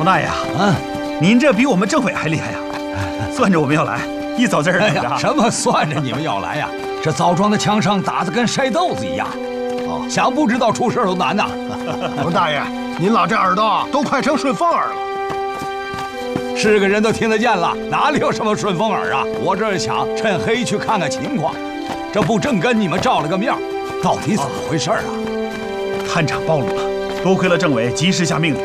洪大爷啊，您这比我们政委还厉害呀！算着我们要来，一早在这等着。 什么算着你们要来呀？这枣庄的枪声打得跟筛豆子一样。哦，想不知道出事都难呐。 洪大爷，您老这耳朵都快成顺风耳了。 是个人都听得见了，哪里有什么顺风耳啊？我这是想趁黑去看看情况，这不正跟你们照了个面，到底怎么回事啊？ 探场暴露了，多亏了政委及时下命令。